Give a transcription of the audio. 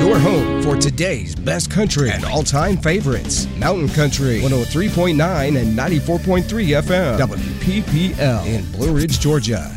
your home for today's best country and all-time favorites. Mountain Country 103.9 and 94.3 FM. WPPL in Blue Ridge, Georgia.